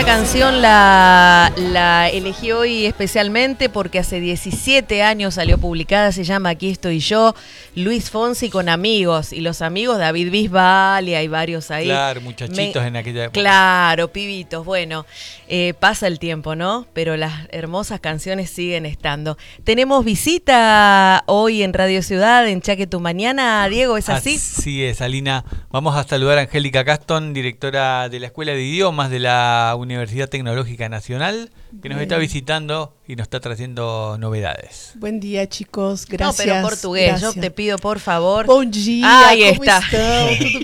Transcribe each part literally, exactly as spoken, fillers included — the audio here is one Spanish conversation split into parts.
Esta canción la, la elegí hoy especialmente porque hace diecisiete años salió publicada, se llama Aquí estoy yo, Luis Fonsi con amigos, y los amigos David Bisbal, y hay varios ahí. Claro, muchachitos Me, en aquella época. Claro, pibitos, bueno, eh, pasa el tiempo, ¿no? Pero las hermosas canciones siguen estando. Tenemos visita hoy en Radio Ciudad, en Chaque tu Mañana, Diego, ¿es así? Así es, Alina. Vamos a saludar a Angélica Caston, directora de la Escuela de Idiomas de la Universidad Tecnológica Nacional, que nos está visitando y nos está trayendo novedades. Buen día, chicos, gracias. No, pero portugués, gracias. Yo te pido por favor. Bom dia, Ahí ¿cómo está. están? ¿Todo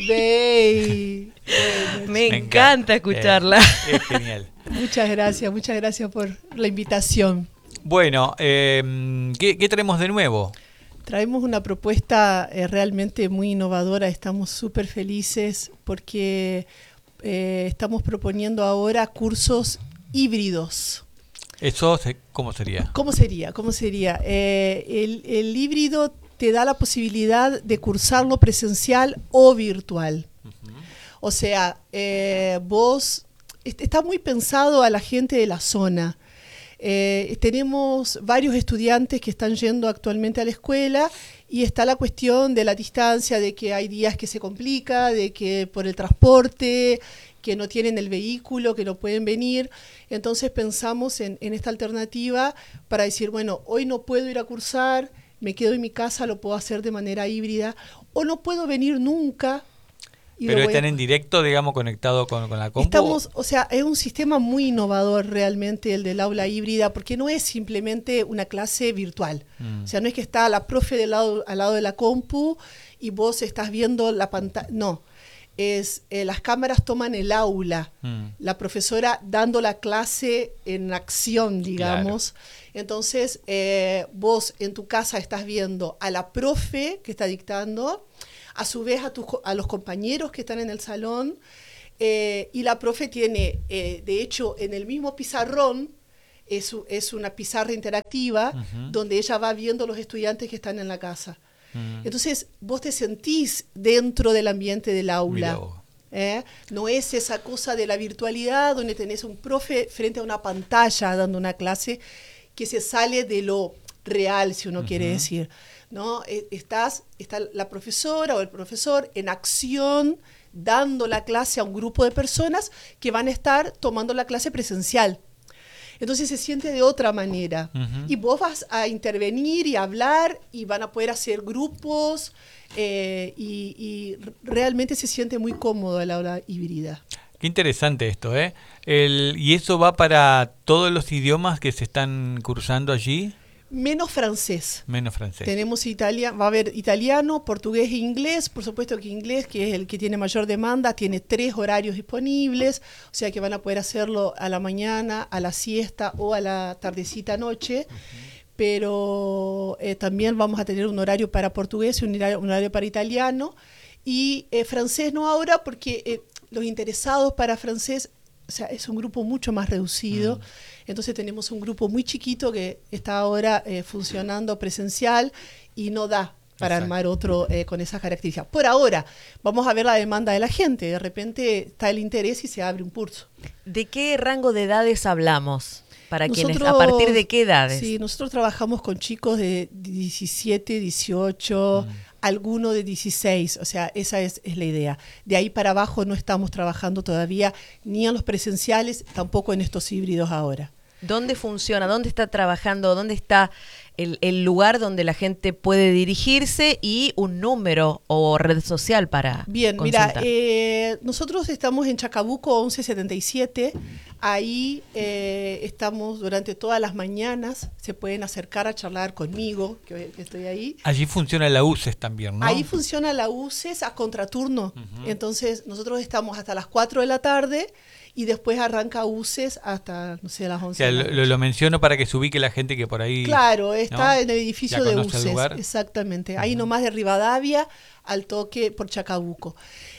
bien? Bueno, Me, Me encanta, encanta escucharla. Eh, es genial. Muchas gracias, muchas gracias por la invitación. Bueno, eh, ¿qué, ¿qué traemos de nuevo? Traemos una propuesta eh, realmente muy innovadora, estamos súper felices porque eh, estamos proponiendo ahora cursos híbridos. ¿Eso cómo sería? ¿Cómo sería? ¿Cómo sería? Eh, el, el híbrido te da la posibilidad de cursarlo presencial o virtual. Uh-huh. O sea, eh, vos, está muy pensado a la gente de la zona. Eh, tenemos varios estudiantes que están yendo actualmente a la escuela y está la cuestión de la distancia, de que hay días que se complica, de que por el transporte, que no tienen el vehículo, que no pueden venir. Entonces pensamos en, en esta alternativa para decir, bueno, hoy no puedo ir a cursar, me quedo en mi casa, lo puedo hacer de manera híbrida, o no puedo venir nunca. Pero están a... en directo, digamos, conectado con, con la compu. Estamos, o sea, es un sistema muy innovador realmente el del aula híbrida, porque no es simplemente una clase virtual. Mm. O sea, no es que está la profe del lado, al lado de la compu y vos estás viendo la pantalla. No, es eh, las cámaras toman el aula, mm. la profesora dando la clase en acción, digamos. Claro. Entonces, eh, vos en tu casa estás viendo a la profe que está dictando, a su vez a, tu, a los compañeros que están en el salón, eh, y la profe tiene, eh, de hecho, en el mismo pizarrón, es, es una pizarra interactiva, uh-huh. donde ella va viendo los estudiantes que están en la casa. Uh-huh. Entonces, vos te sentís dentro del ambiente del aula. ¿eh? No es esa cosa de la virtualidad, donde tenés un profe frente a una pantalla dando una clase, que se sale de lo real, si uno uh-huh. quiere decir. ¿no? Estás, está la profesora o el profesor en acción dando la clase a un grupo de personas que van a estar tomando la clase presencial. Entonces se siente de otra manera. Uh-huh. Y vos vas a intervenir y hablar y van a poder hacer grupos eh, y, y realmente se siente muy cómodo el aula híbrida. Qué interesante esto, ¿eh? El, ¿Y eso va para todos los idiomas que se están cursando allí? Menos francés. Menos francés. Tenemos Italia, va a haber italiano, portugués e inglés. Por supuesto que inglés, que es el que tiene mayor demanda, tiene tres horarios disponibles, o sea que van a poder hacerlo a la mañana, a la siesta o a la tardecita noche. Uh-huh. Pero eh, también vamos a tener un horario para portugués y un horario, un horario para italiano. Y eh, francés no ahora, porque eh, los interesados para francés, o sea, es un grupo mucho más reducido. Mm. Entonces tenemos un grupo muy chiquito que está ahora eh, funcionando presencial y no da para Exacto. armar otro eh, con esas características. Por ahora, vamos a ver la demanda de la gente. De repente está el interés y se abre un curso. ¿De qué rango de edades hablamos? Para nosotros, quienes, ¿a partir de qué edades? Sí, nosotros trabajamos con chicos de diecisiete, dieciocho, mm. alguno de dieciséis, o sea, esa es, es la idea. De ahí para abajo no estamos trabajando todavía ni en los presenciales, tampoco en estos híbridos ahora. ¿Dónde funciona? ¿Dónde está trabajando? ¿Dónde está el, el lugar donde la gente puede dirigirse y un número o red social para Bien, consultar? mira, eh, nosotros estamos en Chacabuco once setenta y siete, ahí eh, estamos durante todas las mañanas, se pueden acercar a charlar conmigo, que, que estoy ahí. Allí funciona la U C E S también, ¿no? Ahí funciona la U C E S a contraturno, uh-huh. entonces nosotros estamos hasta las cuatro de la tarde, y después arranca U C E S hasta, no sé, las once. O sea, lo, lo menciono para que se ubique la gente que por ahí... Claro, está ¿no? en el edificio ya de U C E S, lugar. Exactamente. Uh-huh. Ahí nomás de Rivadavia, al toque por Chacabuco.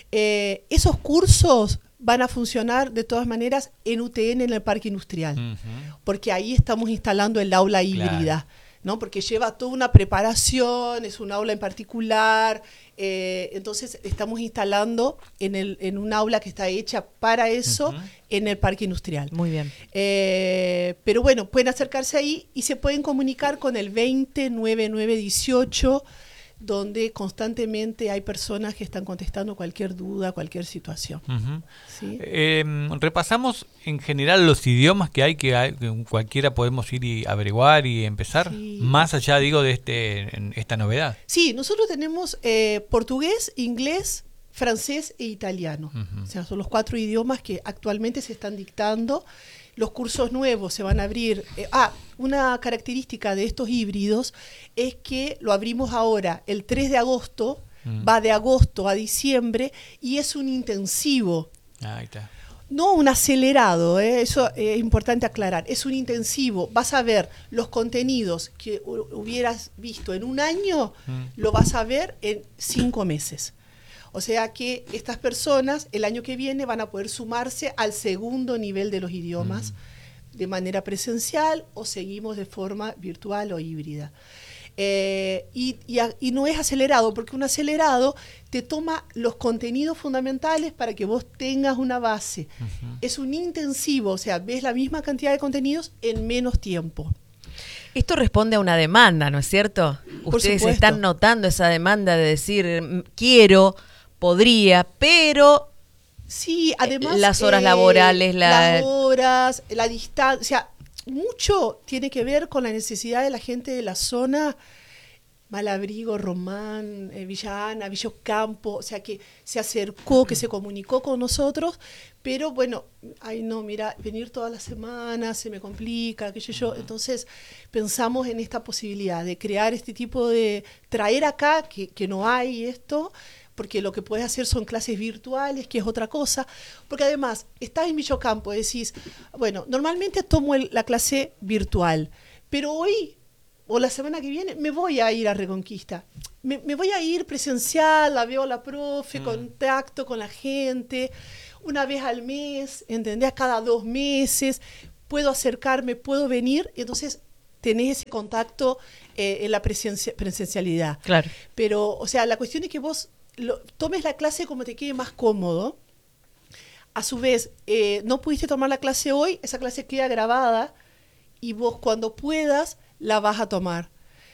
Eh, esos cursos van a funcionar de todas maneras en U T N, en el Parque Industrial, uh-huh. porque ahí estamos instalando el aula híbrida. Claro. ¿no? Porque lleva toda una preparación, es un aula en particular, eh, entonces estamos instalando en, el, en un aula que está hecha para eso, uh-huh. en el Parque Industrial. Muy bien. Eh, pero bueno, pueden acercarse ahí y se pueden comunicar con el veinte noventa y nueve dieciocho, donde constantemente hay personas que están contestando cualquier duda, cualquier situación. Uh-huh. ¿Sí? Eh, repasamos en general los idiomas que hay, que, hay, que cualquiera podemos ir y averiguar y empezar, sí. más allá, digo, de este, esta novedad. Sí, nosotros tenemos eh, portugués, inglés, francés e italiano. Uh-huh. O sea, son los cuatro idiomas que actualmente se están dictando. Los cursos nuevos se van a abrir. Eh, ah, una característica de estos híbridos es que lo abrimos ahora el tres de agosto, mm. va de agosto a diciembre y es un intensivo. Ahí está. No un acelerado, eh, eso es importante aclarar. Es un intensivo. Vas a ver los contenidos que hubieras visto en un año, mm. lo vas a ver en cinco meses. O sea que estas personas el año que viene van a poder sumarse al segundo nivel de los idiomas mm. de manera presencial o seguimos de forma virtual o híbrida. Eh, y, y, y no es acelerado, porque un acelerado te toma los contenidos fundamentales para que vos tengas una base. Uh-huh. Es un intensivo, o sea, ves la misma cantidad de contenidos en menos tiempo. Esto responde a una demanda, ¿no es cierto? Por Ustedes supuesto. Están notando esa demanda de decir, quiero, podría, pero... Sí, además... Las horas eh, laborales, la... las horas, la distancia, o sea, mucho tiene que ver con la necesidad de la gente de la zona, Malabrigo, Román, eh, Villa Ana, Villa Ocampo, o sea, que se acercó, que se comunicó con nosotros, pero bueno, ay no, mira, venir todas las semanas se me complica, qué sé yo, entonces pensamos en esta posibilidad de crear este tipo de, traer acá, que, que no hay esto, porque lo que puedes hacer son clases virtuales, que es otra cosa, porque además, estás en Villa Ocampo, decís, bueno, normalmente tomo el, la clase virtual, pero hoy, o la semana que viene, me voy a ir a Reconquista, me, me voy a ir presencial, la veo a la profe, mm. contacto con la gente, una vez al mes, ¿entendés? Cada dos meses, puedo acercarme, puedo venir, y entonces tenés ese contacto eh, en la presencia, presencialidad. Claro. Pero, o sea, la cuestión es que vos Lo, tomes la clase como te quede más cómodo. A su vez, eh, no pudiste tomar la clase hoy, esa clase queda grabada y vos cuando puedas la vas a tomar.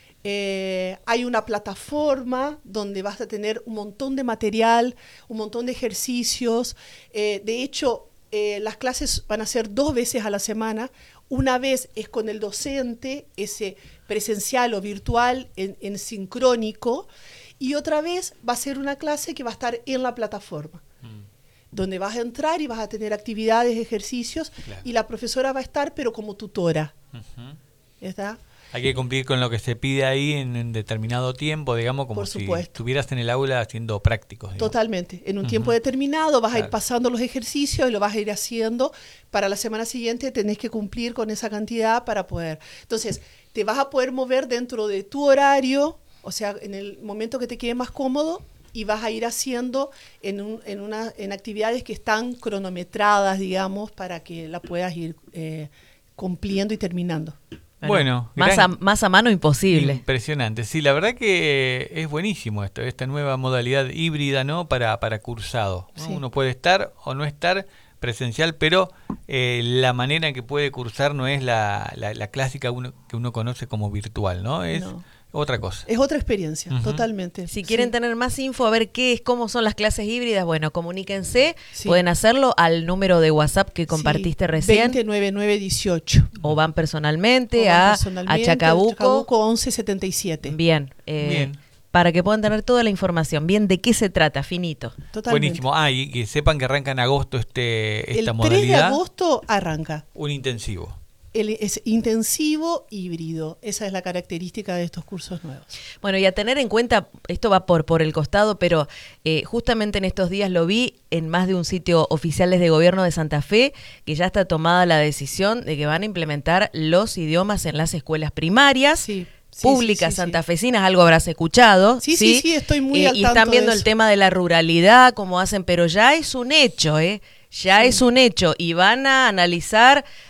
Eh, hay una plataforma donde vas a tener un montón de material, un montón de ejercicios. Eh, de hecho, eh, las clases van a ser dos veces a la semana. Una vez es con el docente, ese presencial o virtual en, en sincrónico. Y otra vez va a ser una clase que va a estar en la plataforma, mm. donde vas a entrar y vas a tener actividades, ejercicios, claro. y la profesora va a estar, pero como tutora. Uh-huh. ¿Está? Hay que cumplir con lo que se pide ahí en, en determinado tiempo, digamos, como Por si supuesto. estuvieras en el aula haciendo prácticos. Digamos. Totalmente. En un uh-huh. tiempo determinado vas claro. a ir pasando los ejercicios y lo vas a ir haciendo. Para la semana siguiente tenés que cumplir con esa cantidad para poder. Entonces, te vas a poder mover dentro de tu horario, o sea, en el momento que te quede más cómodo, y vas a ir haciendo en, un, en, una, en actividades que están cronometradas, digamos, para que la puedas ir eh, cumpliendo y terminando. Bueno, más a, más a mano imposible. Impresionante. Sí, la verdad que es buenísimo esto, esta nueva modalidad híbrida, ¿no? Para, para cursado, ¿no? Sí. Uno puede estar o no estar presencial, pero eh, la manera en que puede cursar no es la, la, la clásica uno, que uno conoce como virtual, ¿no? Es no. otra cosa. Es otra experiencia, uh-huh. totalmente. Si quieren sí. tener más info, a ver qué es, cómo son las clases híbridas, bueno, comuníquense, sí. pueden hacerlo al número de WhatsApp que compartiste sí. recién. veinte noventa y nueve dieciocho. O van personalmente, o van a, personalmente a Chacabuco. Chacabuco once setenta y siete. Bien. Eh, Bien. Para que puedan tener toda la información. Bien, ¿de qué se trata? Finito. Totalmente. Buenísimo. Ah, y que sepan que arranca en agosto este, esta El modalidad. El tres de agosto arranca. Un intensivo. El, es intensivo híbrido. Esa es la característica de estos cursos nuevos. Bueno, y a tener en cuenta, esto va por, por el costado, pero eh, justamente en estos días lo vi en más de un sitio oficiales de gobierno de Santa Fe, que ya está tomada la decisión de que van a implementar los idiomas en las escuelas primarias. Sí. Sí, públicas sí, sí, santafesinas, sí. algo habrás escuchado. Sí, sí, sí, sí estoy muy eh, al tanto. Y están viendo de el eso. tema de la ruralidad, cómo hacen, pero ya es un hecho, ¿eh? Ya sí. es un hecho. Y van a analizar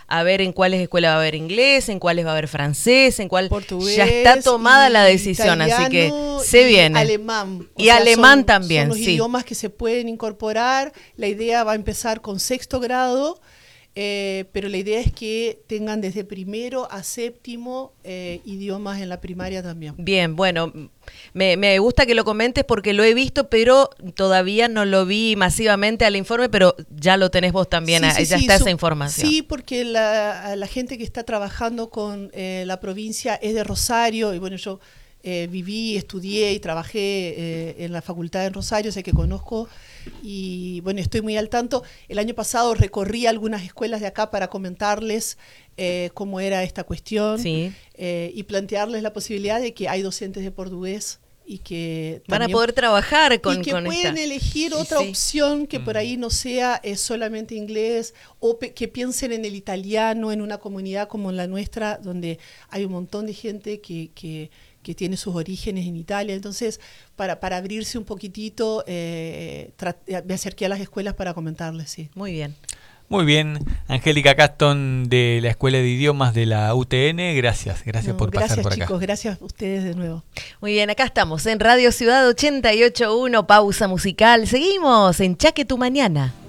a ver en cuáles escuelas va a haber inglés, en cuáles va a haber francés, en cuál portugués, ya está tomada la decisión, así que se viene. Alemán. Y sea, alemán son, también, son los sí. idiomas que se pueden incorporar. La idea va a empezar con sexto grado. Eh, pero la idea es que tengan desde primero a séptimo eh, idiomas en la primaria también. Bien, bueno, me, me gusta que lo comentes porque lo he visto, pero todavía no lo vi masivamente al informe, pero ya lo tenés vos también, sí, sí, ya sí, está su, esa información. Sí, porque la, la gente que está trabajando con eh, la provincia es de Rosario, y bueno, yo eh, viví, estudié y trabajé eh, en la facultad en Rosario, sé que conozco. Y bueno, estoy muy al tanto. El año pasado recorrí algunas escuelas de acá para comentarles eh, cómo era esta cuestión, sí. eh, y plantearles la posibilidad de que hay docentes de portugués y que van a poder trabajar con, y que con pueden esta. elegir otra sí. opción que Mm. por ahí no sea eh, solamente inglés, o pe que piensen en el italiano en una comunidad como la nuestra, donde hay un montón de gente que, que que tiene sus orígenes en Italia. Entonces, para, para abrirse un poquitito, eh, me acerqué a las escuelas para comentarles, sí. Muy bien. Muy bien, Angélica Caston de la Escuela de Idiomas de la U T N, gracias, gracias no, por gracias, pasar por acá. Gracias chicos, gracias a ustedes de nuevo. Muy bien, acá estamos en Radio Ciudad ochenta y ocho punto uno, pausa musical. Seguimos en Chaque tu Mañana.